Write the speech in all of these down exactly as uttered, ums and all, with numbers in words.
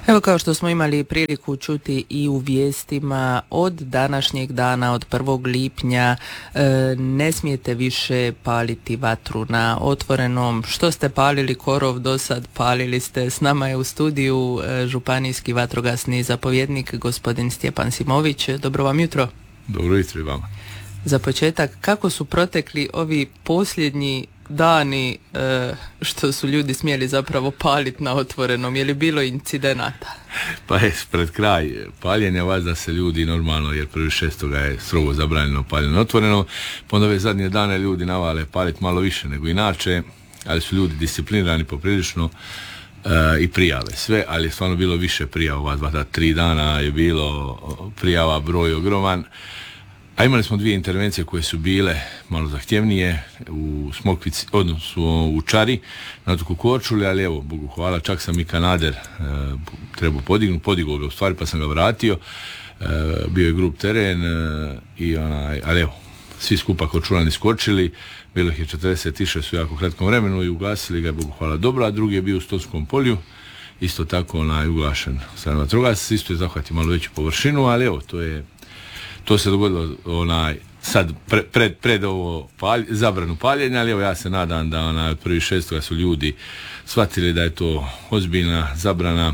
Evo, kao što smo imali priliku čuti i u vijestima, od današnjeg dana, od prvog lipnja, e, ne smijete više paliti vatru na otvorenom. Što ste palili korov do sad, palili ste. S nama je u studiju e, županijski vatrogasni zapovjednik gospodin Stjepan Simović. Dobro vam jutro. Dobro jutro i vama. Za početak, kako su protekli ovi posljednji dani e, što su ljudi smjeli zapravo paliti na otvorenom? Je li bilo incidenata? Pa je, pred kraj paljenja valjda se ljudi normalno, jer prvi šestoga je strogo zabranjeno paljenje na otvorenom, pa onda ove zadnje dane ljudi navale paliti malo više nego inače, ali su ljudi disciplinirani poprilično e, i prijave sve, ali je stvarno bilo više prijava, ova dva, tri dana je bilo prijava, broj ogroman. A imali smo dvije intervencije koje su bile malo zahtjevnije u Smokvici, odnosno u Čari, na otoku Korčuli, ali evo, Bogu hvala, čak sam i kanader e, trebao podignuti, podigao ga u stvari pa sam ga vratio, e, bio je grup teren, e, i onaj, ali evo, svi skupa Korčulani skočili, bilo ih je četrdeset šest u jako kratkom vremenu i ugasili ga, Bogu hvala, dobro, a drugi je bio u Stonskom polju, isto tako onaj ugašen strani vatrogasac, isto je zahvatio malo veću površinu, ali evo, to je To se dogodilo onaj, sad pre, pred, pred ovo palj, zabranu paljenja, ali evo ja se nadam da onaj, od prvi šestoga su ljudi shvatili da je to ozbiljna zabrana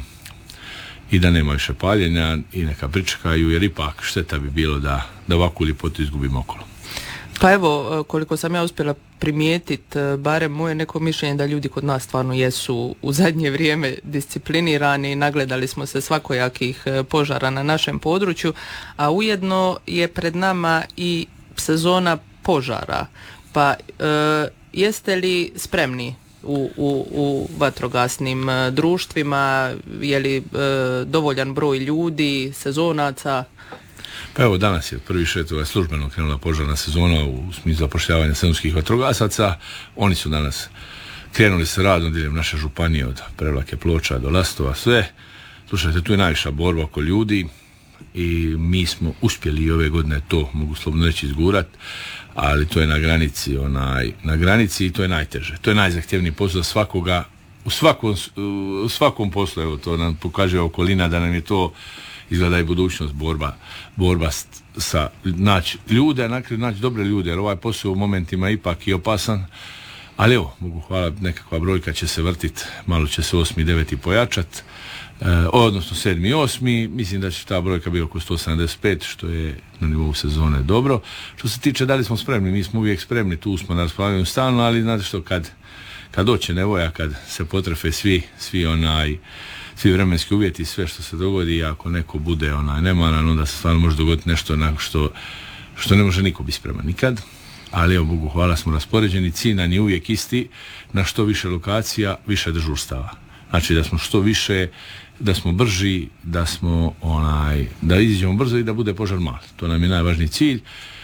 i da nema više paljenja i neka pričekaju, jer ipak šteta bi bilo da, da ovakvu ljepotu izgubimo okolo. Pa evo, koliko sam ja uspjela primijetiti, barem moje neko mišljenje da ljudi kod nas stvarno jesu u zadnje vrijeme disciplinirani, nagledali smo se svakojakih požara na našem području, a ujedno je pred nama i sezona požara. Pa e, jeste li spremni u, u, u vatrogasnim društvima, je li e, dovoljan broj ljudi, sezonaca? Pa evo, danas je prvi šestoga službeno krenula požarna sezona u smislu zapošljavanja sezonskih vatrogasaca. Oni su danas krenuli sa radom diljem naše županije, od Prevlake, Ploča do Lastova, sve. Slušajte, tu je najviša borba oko ljudi i mi smo uspjeli i ove godine to, mogu slobodno reći, izgurat, ali to je na granici, onaj, na granici i to je najteže. To je najzahtjevniji posao svakoga, u svakom, u svakom poslu, evo, to nam pokaže okolina da nam je to izgleda i budućnost, borba, borba sa, naći ljude, naći dobre ljude, jer ovaj posao u momentima ipak i opasan, ali evo, mogu hvala, nekakva brojka će se vrtiti, malo će se osmi, deveti pojačat, e, odnosno sedmi, osmi, mislim da će ta brojka biti oko sto sedamdeset pet, što je na nivou sezone dobro. Što se tiče da li smo spremni, mi smo uvijek spremni, tu smo na raspolaganju stalno, ali znate što, kad, kad doće nevoja, kad se potrefe svi, svi onaj, svi vremenski uvjeti, sve što se dogodi, ako neko bude onaj nemaran, onda se stvarno može dogoditi nešto onako što, što ne može niko biti spreman nikad. Ali evo, Bogu hvala, smo raspoređeni, cilj nam je uvijek isti, na što više lokacija, više dežurstava. Znači da smo što više, da smo brži, da smo onaj, da iziđemo brzo i da bude požar mali. To nam je najvažniji cilj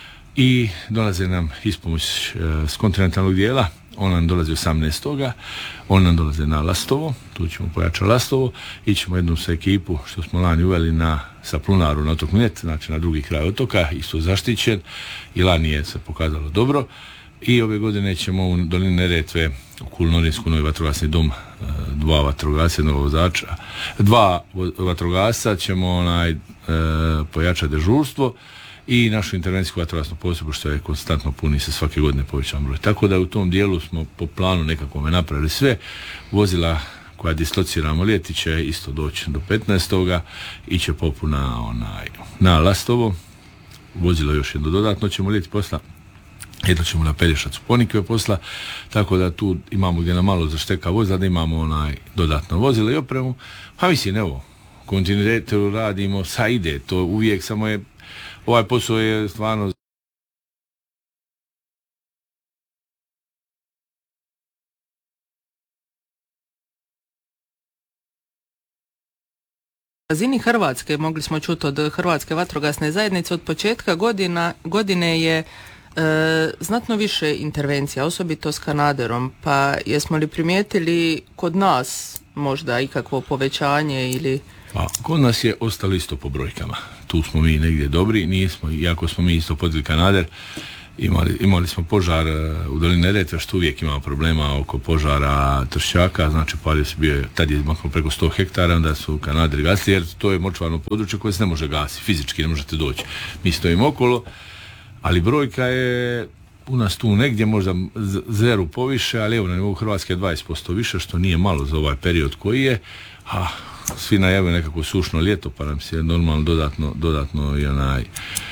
i dolaze nam ispomoć e, s kontinentalnog dijela. On nam dolazi osamnaestoga On nam dolazi na Lastovo, tu ćemo pojačati Lastovo, ićemo jednu sa ekipu što smo lani uveli na, sa Plunaru na otok Mljet, znači na drugi kraj otoka, isto zaštićen, i lani je se pokazalo dobro, i ove godine ćemo u dolini Neretve u Kulnorinsku novi vatrogasni dom, dva vatrogasca, jednog vozača, dva vatrogasca ćemo onaj, e, pojačati dežurstvo i našu intervencijsku vatrogasnu postrojbu, što je konstantno puni, se svake godine povećan broj. Tako da u tom dijelu smo po planu nekakvome napravili sve. Vozila koja dislociramo ljeti će isto doći do petnaestoga iće popuna onaj, na Lastovo. Vozilo još jedno dodatno ćemo ljeti posla. Jedno ćemo na Pelješac u Ponikve posla, tako da tu imamo gdje nam malo zašteka vozila, da imamo onaj dodatno vozilo i opremu. Pa mislim, evo, kontinuitetu radimo, sa ide, to uvijek, samo je ovaj posao je stvarno. Na razini Hrvatske mogli smo čuti od Hrvatske vatrogasne zajednice od početka godina, godine je e, znatno više intervencija, osobito s kanaderom, pa jesmo li primijetili kod nas možda ikakvo povećanje ili... Pa, kod nas je ostalo isto po brojkama. Tu smo mi negdje dobri, nismo, iako smo mi isto podili kanader, Imali, imali smo požar u dolini Neretve, što uvijek imamo problema oko požara tršćaka, znači palio se bio, tad je maknuo preko sto hektara, onda su kanaderi gasili, jer to je močvarno područje koje se ne može gasiti, fizički ne možete doći. Mi stojimo okolo, ali brojka je u nas tu negdje možda zeru poviše, ali evo na nivou Hrvatske dvadeset posto više, što nije malo za ovaj period koji je, a svi najavaju nekako sušno ljeto, pa nam se normalno dodatno, dodatno i onaj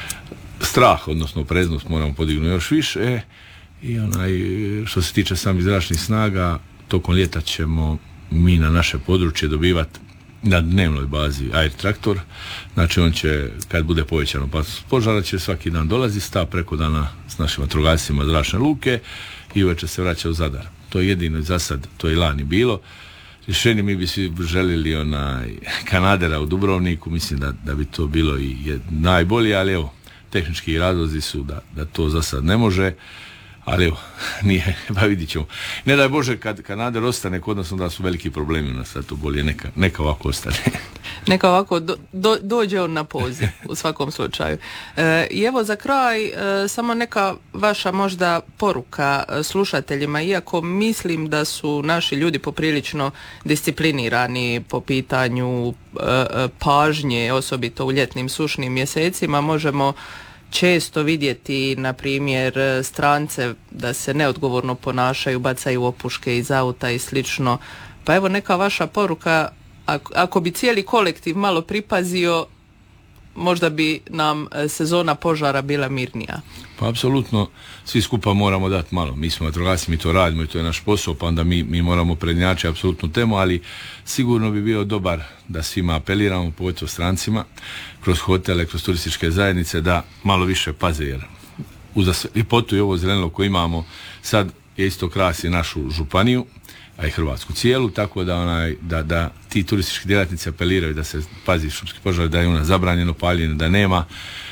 strah, odnosno preznost moramo podignuti još više. I onaj, što se tiče samih zračnih snaga, tokom ljeta ćemo mi na naše područje dobivati na dnevnoj bazi air traktor, znači on će, kad bude povećano opasnost požara, će svaki dan dolazi, sta preko dana s našim vatrogascima zračne luke i uveče se vraća u Zadar. To je jedino za sad, to je lani bilo. Rješenje mi bi svi željeli onaj kanadera u Dubrovniku, mislim da, da bi to bilo i najbolje, ali evo, tehnički razlozi su da, da to za sad ne može, ali evo, nije, pa vidit ćemo. Ne daj Bože, kad Kanader ostane kod nas, onda su veliki problemi u nas, a to bolje neka, neka ovako ostane. Neka ovako do, do, dođe on na poziv u svakom slučaju. E, I evo za kraj, e, samo neka vaša možda poruka slušateljima, iako mislim da su naši ljudi poprilično disciplinirani po pitanju e, pažnje, osobito u ljetnim sušnim mjesecima, možemo često vidjeti, na primjer, strance da se neodgovorno ponašaju, bacaju opuške iz auta i slično. Pa evo neka vaša poruka, ako, ako bi cijeli kolektiv malo pripazio, možda bi nam sezona požara bila mirnija. Pa apsolutno, svi skupa moramo dati malo. Mi smo vatrogasci, mi to radimo i to je naš posao, pa onda mi, mi moramo prednjačiti apsolutnu temu, ali sigurno bi bio dobar da svima apeliramo, pogotovo strancima, kroz hotele, kroz turističke zajednice, da malo više paze, jer uz ljepotu i ovo zelenilo koje imamo sad je isto krasi našu županiju, a i Hrvatsku cijelu, tako da, onaj, da, da ti turistički djelatnici apeliraju da se pazi šumski požar, da je ona zabranjeno paljenje, da nema.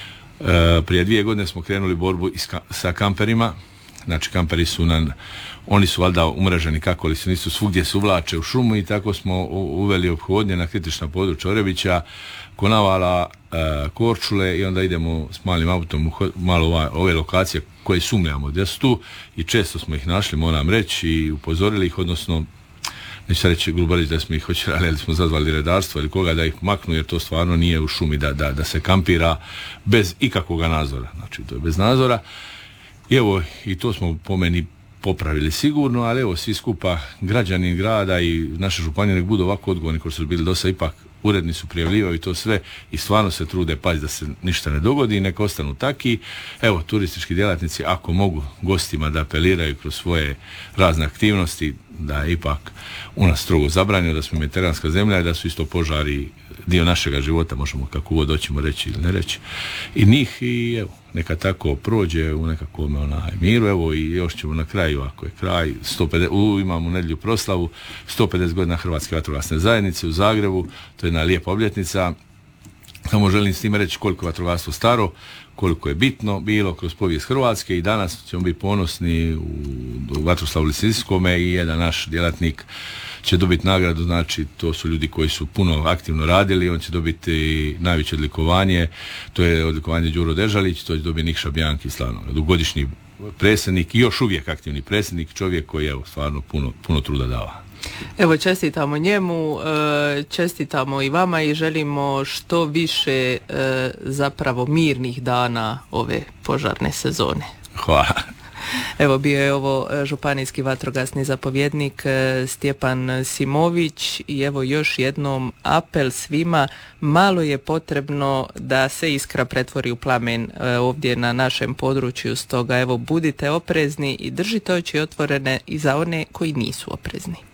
E, prije dvije godine smo krenuli borbu iska, sa kamperima, znači kamperi su nam, oni su valjda umreženi kako li su, nisu svugdje se uvlače u šumu i tako smo uveli ophodnje na kritična područja Orebića, Konavala, e, Korčule i onda idemo s malim autom u malo ova, ove lokacije koje sumnjamo gdje su tu i često smo ih našli, moram reći, i upozorili ih, odnosno neću reći grubo reći da smo ih hoćeli, ali smo zazvali redarstvo ili koga da ih maknu, jer to stvarno nije u šumi da, da, da se kampira bez ikakvoga nadzora, znači to je bez nadzora. I evo, i to smo po meni popravili sigurno, ali evo, svi skupa građani grada i naše županije nek budu ovako odgovorni koji su bili do sada, ipak uredni su, prijavljivaju to sve i stvarno se trude paziti da se ništa ne dogodi i neka ostanu taki. Evo, turistički djelatnici ako mogu gostima da apeliraju kroz svoje razne aktivnosti, da je ipak u nas strogo zabranjeno, da smo mediteranska zemlja i da su isto požari dio našega života, možemo kako god hoćemo reći ili ne reći, i njih, i evo, neka tako prođe u nekakvom onaj miru. Evo, i još ćemo na kraju, ako je kraj, sto pedeset, u, imamo nedjelju proslavu, sto pedeset godina Hrvatske vatrogasne zajednice u Zagrebu, to je jedna lijepa obljetnica. Samo želim s time reći koliko je vatrogastvo staro, koliko je bitno bilo kroz povijest Hrvatske, i danas ćemo biti ponosni u, u Vatroslavu Lisinskome i jedan naš djelatnik će dobiti nagradu, znači to su ljudi koji su puno aktivno radili, on će dobiti najveće odlikovanje, to je odlikovanje Đuro Dežalić, to će dobiti Nikša Bjanki Slavno, dugogodišnji predsjednik i još uvijek aktivni predsjednik, čovjek koji je stvarno puno, puno truda dava. Evo, čestitamo njemu, čestitamo i vama i želimo što više zapravo mirnih dana ove požarne sezone. Hvala. Evo, bio je ovo županijski vatrogasni zapovjednik Stjepan Simović i evo još jednom apel svima, malo je potrebno da se iskra pretvori u plamen ovdje na našem području, stoga evo budite oprezni i držite oči otvorene i za one koji nisu oprezni.